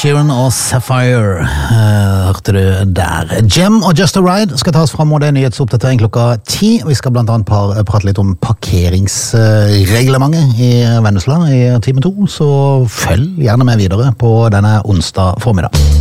Sheeran og Sapphire hørte du der. Gem og Just a Ride skal ta oss frem mot en nyhetsoppdatering klokka 10. Vi skal blant annet prate litt om parkeringsreglementet i Vennesla i time 2, så følg gjerne med videre på denne onsdag formiddag.